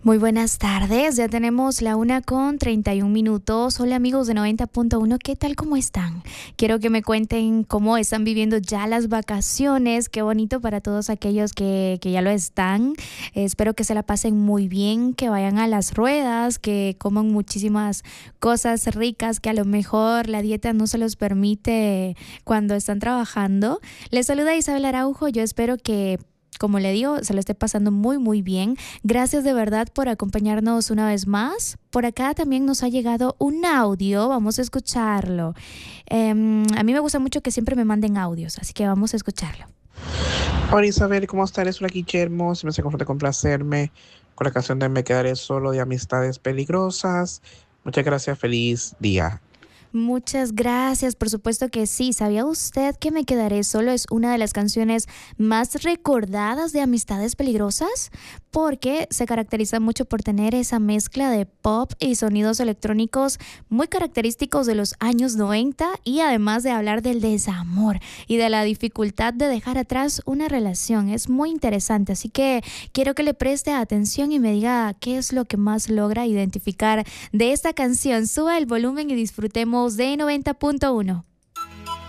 Muy buenas tardes, ya tenemos la 1:31. Hola amigos de 90.1, ¿qué tal? ¿Cómo están? Quiero que me cuenten cómo están viviendo ya las vacaciones, qué bonito para todos aquellos que ya lo están. Espero que se la pasen muy bien, que vayan a las ruedas, que coman muchísimas cosas ricas que a lo mejor la dieta no se los permite cuando están trabajando. Les saluda Isabel Araujo, yo espero que, como le digo, se lo esté pasando muy, muy bien. Gracias de verdad por acompañarnos una vez más. Por acá también nos ha llegado un audio. Vamos a escucharlo. A mí me gusta mucho que siempre me manden audios, así que vamos a escucharlo. Hola Isabel, ¿cómo estás? Eres una Guillermo. Se me hace conforte complacerme con la canción de Me quedaré solo de Amistades Peligrosas. Muchas gracias, feliz día. Muchas gracias, por supuesto que sí. ¿Sabía usted que Me quedaré solo es una de las canciones más recordadas de Amistades Peligrosas? Porque se caracteriza mucho por tener esa mezcla de pop y sonidos electrónicos muy característicos de los años 90 y además de hablar del desamor y de la dificultad de dejar atrás una relación. Es muy interesante, así que quiero que le preste atención y me diga qué es lo que más logra identificar de esta canción. Suba el volumen y disfrutemos de 90.1.